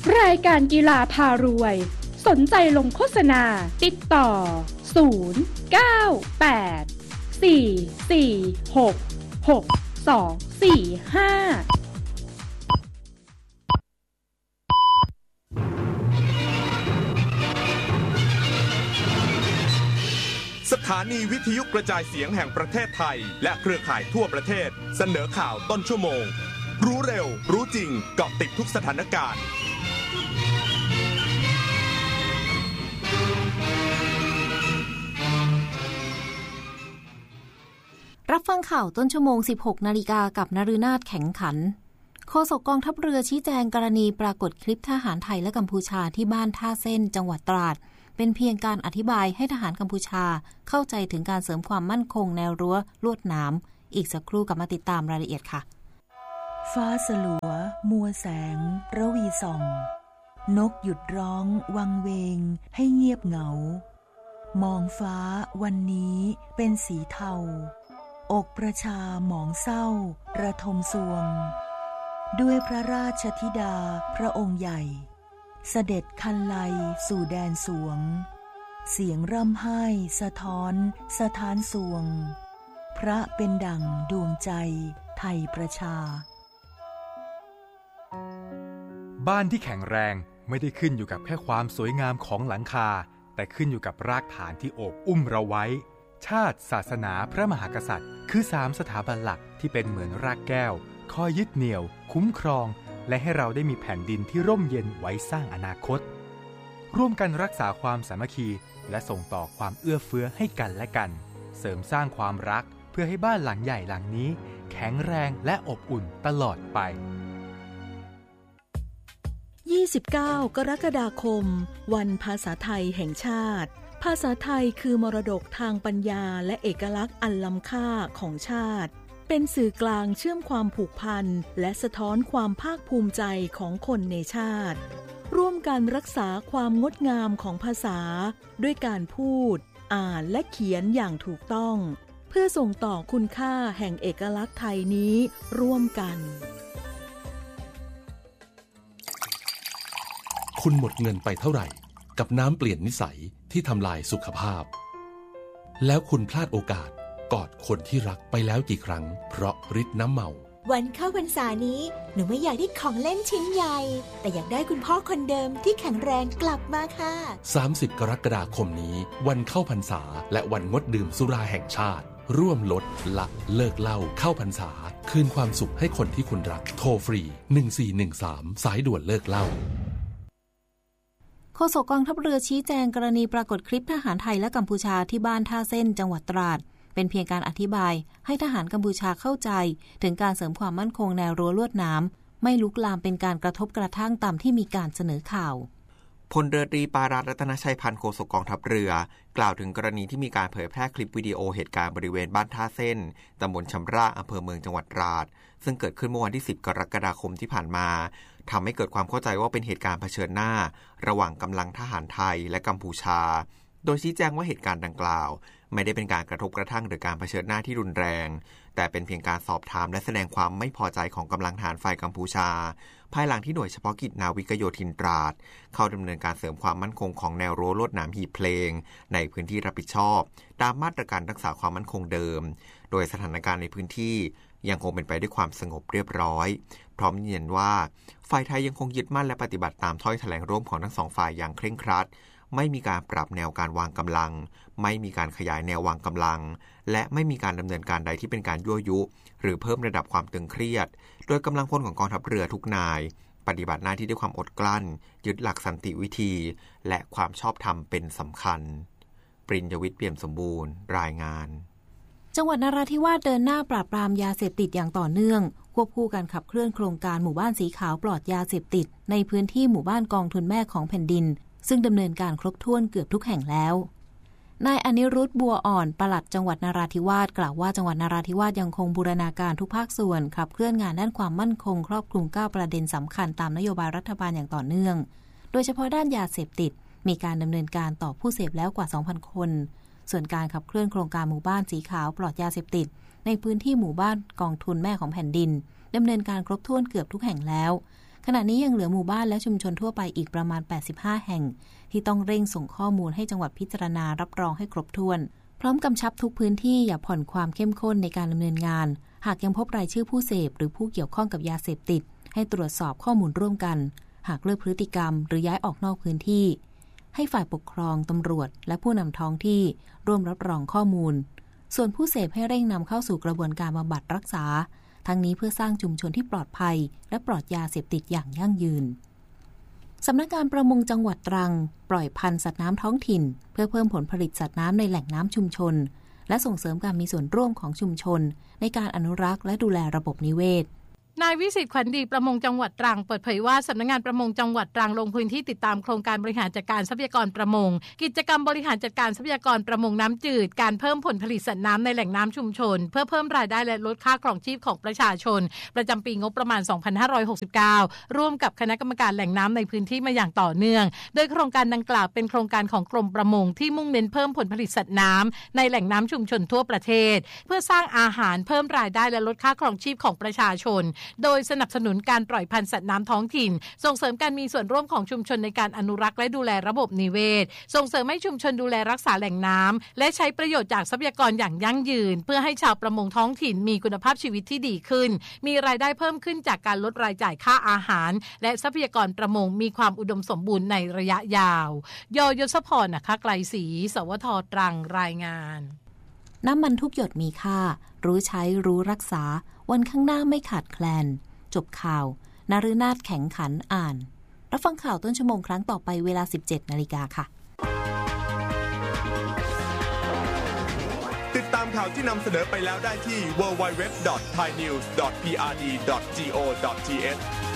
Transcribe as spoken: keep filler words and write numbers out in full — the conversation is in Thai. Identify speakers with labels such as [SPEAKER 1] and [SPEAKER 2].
[SPEAKER 1] รายการกีฬาพารวยสนใจลงโฆษณาติดต่อศูนย์ เก้า แปด สี่ สี่ หก หก สอง สี่ ห้า
[SPEAKER 2] สถานีวิทยุกระจายเสียงแห่งประเทศไทยและเครือข่ายทั่วประเทศเสนอข่าวต้นชั่วโมงรู้เร็วรู้จริงเกาะติดทุกสถานการณ์
[SPEAKER 3] รับฟังข่าวต้นชั่วโมง สิบหกนาฬิกากับนฤนาถแข็งขันโฆษกกองทัพเรือชี้แจงกรณีปรากฏคลิปทหารไทยและกัมพูชาที่บ้านท่าเส้นจังหวัดตราดเป็นเพียงการอธิบายให้ทหารกัมพูชาเข้าใจถึงการเสริมความมั่นคงแนวรั้วลวดหนามอีกสักครู่กลับมาติดตามรายละเอียดค่ะ
[SPEAKER 4] ฟ้าสลัวมัวแสงระวีส่องนกหยุดร้องวังเวงให้เงียบเหงามองฟ้าวันนี้เป็นสีเทาอกประชาหมองเศร้าระทมสวงด้วยพระราชธิดาพระองค์ใหญ่เสด็จคันไลสู่แดนสวงเสียงร่ำไห้สะท้อนสะท้านสวงพระเป็นดั่งดวงใจไทยประชา
[SPEAKER 5] บ้านที่แข็งแรงไม่ได้ขึ้นอยู่กับแค่ความสวยงามของหลังคาแต่ขึ้นอยู่กับรากฐานที่โอบอุ้มเราไว้ชาติศาสนาพระมหากษัตริย์คือสามสถาบันหลักที่เป็นเหมือนรากแก้วคอยยึดเหนี่ยวคุ้มครองและให้เราได้มีแผ่นดินที่ร่มเย็นไว้สร้างอนาคตร่วมกันรักษาความสามัคคีและส่งต่อความเอื้อเฟื้อให้กันและกันเสริมสร้างความรักเพื่อให้บ้านหลังใหญ่หลังนี้แข็งแรงและอบอุ่นตลอดไป
[SPEAKER 4] ยี่สิบเก้ากรกฎาคมวันภาษาไทยแห่งชาติภาษาไทยคือมรดกทางปัญญาและเอกลักษณ์อันล้ำค่าของชาติเป็นสื่อกลางเชื่อมความผูกพันและสะท้อนความภาคภูมิใจของคนในชาติร่วมกันรักษาความงดงามของภาษาด้วยการพูดอ่านและเขียนอย่างถูกต้องเพื่อส่งต่อคุณค่าแห่งเอกลักษณ์ไทยนี้ร่วมกัน
[SPEAKER 6] คุณหมดเงินไปเท่าไหร่กับน้ำเปลี่ยนนิสัยที่ทำลายสุขภาพแล้วคุณพลาดโอกาสกอดคนที่รักไปแล้วกี่ครั้งเพราะฤทธิ์น้ำเมา
[SPEAKER 7] วันเข้าพรรษานี้หนูไม่อยากได้ของเล่นชิ้นใหญ่แต่อยากได้คุณพ่อคนเดิมที่แข็งแรงกลับมาค่ะ
[SPEAKER 6] สามสิบกรกฎาคมนี้วันเข้าพรรษาและวันงดดื่มสุราแห่งชาติร่วมลดละเลิกเหล้าเข้าพรรษาคืนความสุขให้คนที่คุณรักโทรฟรีหนึ่งสี่หนึ่งสามสายด่วนเลิกเหล้า
[SPEAKER 3] โฆษกกองทัพเรือชี้แจงกรณีปรากฏคลิปทหารไทยและกัมพูชาที่บ้านท่าเส้นจังหวัดตราดเป็นเพียงการอธิบายให้ทหารกัมพูชาเข้าใจถึงการเสริมความมั่นคงแนวรั้วลวดหนามไม่ลุกลามเป็นการกระทบกระทั่งตามที่มีการเสนอข่าว
[SPEAKER 8] พลเรือตรีปาราศรัตนชัยพันธ์โฆษกกองทัพเรือกล่าวถึงกรณีที่มีการเผยแพร่คลิปวิดีโอเหตุการณ์บริเวณบ้านท่าเส้นตำบลชำระอำเภอเมืองจังหวัดตราดซึ่งเกิดขึ้นเมื่อวันที่สิบกรกฎาคมที่ผ่านมาทำให้เกิดความเข้าใจว่าเป็นเหตุการณ์เผชิญหน้าระหว่างกำลังทหารไทยและกัมพูชาโดยชี้แจงว่าเหตุการณ์ดังกล่าวไม่ได้เป็นการกระทบกระทั่งหรือการเผชิญหน้าที่รุนแรงแต่เป็นเพียงการสอบถามและแสดงความไม่พอใจของกำลังทหารฝ่ายกัมพูชาภายหลังที่หน่วยเฉพาะกิจนาวิกโยธินตราดเข้าดำเนินการเสริมความมั่นคงของแนวรั้วลวดหนามหีบเพลงในพื้นที่รับผิดชอบตามมาตรการรักษาความมั่นคงเดิมโดยสถานการณ์ในพื้นที่ยังคงเป็นไปด้วยความสงบเรียบร้อยพร้อมยืนยันว่าฝ่ายไทยยังคงยึดมั่นและปฏิบัติตามถ้อยแถลงร่วมของทั้งสองฝ่ายอย่างเคร่งครัดไม่มีการปรับแนวการวางกำลังไม่มีการขยายแนววางกำลังและไม่มีการดำเนินการใดที่เป็นการยั่วยุหรือเพิ่มระดับความตึงเครียดโดยกำลังพลของกองทัพเรือทุกนายปฏิบัติหน้าที่ด้วยความอดกลั้นยึดหลักสันติวิธีและความชอบธรรมเป็นสำคัญปริญญวิทย์เปี่ยมสมบูรณ์รายงาน
[SPEAKER 3] จังหวัดนราธิวาสเดินหน้าปราบปรามยาเสพติดอย่างต่อเนื่องควบคู่การขับเคลื่อนโครงการหมู่บ้านสีขาวปลอดยาเสพติดในพื้นที่หมู่บ้านกองทุนแม่ของแผ่นดินซึ่งดำเนินการครบถ้วนเกือบทุกแห่งแล้วนายอนิรุทธบัวอ่อนปลัดจังหวัดนราธิวาสกล่าวว่าจังหวัดนราธิวาสยังคงบูรณาการทุกภาคส่วนขับเคลื่อนงานด้านความมั่นคงครอบคลุมเก้าประเด็นสำคัญตามนโยบายรัฐบาลอย่างต่อเนื่องโดยเฉพาะด้านยาเสพติดมีการดำเนินการต่อผู้เสพแล้วกว่า สองพัน คนส่วนการขับเคลื่อนโครงการหมู่บ้านสีขาวปลอดยาเสพติดในพื้นที่หมู่บ้านกองทุนแม่ของแผ่นดินดำเนินการครบถ้วนเกือบทุกแห่งแล้วขณะนี้ยังเหลือหมู่บ้านและชุมชนทั่วไปอีกประมาณแปดสิบห้าแห่งที่ต้องเร่งส่งข้อมูลให้จังหวัดพิจารณารับรองให้ครบถ้วนพร้อมกำชับทุกพื้นที่อย่าผ่อนความเข้มข้นในการดำเนินงานหากยังพบรายชื่อผู้เสพหรือผู้เกี่ยวข้องกับยาเสพติดให้ตรวจสอบข้อมูลร่วมกันหากเลิกพฤติกรรมหรือย้ายออกนอกพื้นที่ให้ฝ่ายปกครองตำรวจและผู้นำท้องที่ร่วมรับรองข้อมูลส่วนผู้เสพให้เร่งนำเข้าสู่กระบวนการบำบัดรักษาทั้งนี้เพื่อสร้างชุมชนที่ปลอดภัยและปลอดยาเสพติดอย่างยั่งยืนสำนักงานประมงจังหวัดตรังปล่อยพันธุ์สัตว์น้ำท้องถิ่นเพื่อเพิ่มผลผลิตสัตว์น้ำในแหล่งน้ำชุมชนและส่งเสริมการมีส่วนร่วมของชุมชนในการอนุรักษ์และดูแลระบบนิเวศ
[SPEAKER 9] นายวิสิทธิ์ขวัญดีประมงจังหวัดตรังเปิดเผยว่าสำนักงานประมงจังหวัดตรังลงพื้นที่ติดตามโครงการบริหารจัดการทรัพยากรประมงกิจกรรมบริหารจัดการทรัพยากรประมงน้ำจืดการเพิ่มผลผลิตสัตว์น้ำในแหล่งน้ำชุมชนเพื่อเพิ่มรายได้และลดค่าครองชีพของประชาชนประจำปีงบประมาณสองพันห้าร้อยหกสิบเก้าร่วมกับคณะกรรมการแหล่งน้ำในพื้นที่มาอย่างต่อเนื่องโดยโครงการดังกล่าวเป็นโครงการของกรมประมงที่มุ่งเน้นเพิ่มผลผลิตสัตว์น้ำในแหล่งน้ำชุมชนทั่วประเทศเพื่อสร้างอาหารเพิ่มรายได้และลดค่าครองชีพของประชาชนโดยสนับสนุนการปล่อยพันธุ์สัตว์น้ำท้องถิ่นส่งเสริมการมีส่วนร่วมของชุมชนในการอนุรักษ์และดูแลระบบนิเวศส่งเสริมให้ชุมชนดูแลรักษาแหล่งน้ำและใช้ประโยชน์จากทรัพยากรอย่างยั่งยืนเพื่อให้ชาวประมงท้องถิ่นมีคุณภาพชีวิตที่ดีขึ้นมีรายได้เพิ่มขึ้นจากการลดรายจ่ายค่าอาหารและทรัพยากรประมงมีความอุดมสมบูรณ์ในระยะยาวยอยศพรนะคะไกลศรีสวทตรังรายงาน
[SPEAKER 3] น้ำมันทุกหยดมีค่ารู้ใช้รู้รักษาวันข้างหน้าไม่ขาดแคลนจบข่าวนฤนาถแข็งขันอ่านรับฟังข่าวต้นชั่วโมงครั้งต่อไปเวลา สิบเจ็ดนาฬิกาค่ะ
[SPEAKER 2] ติดตามข่าวที่นำเสนอไปแล้วได้ที่ ดับเบิลยู ดับเบิลยู ดับเบิลยู ดอท ไทยนิวส์ ดอท พี อาร์ ดี ดอท จี โอ ดอท ที เอช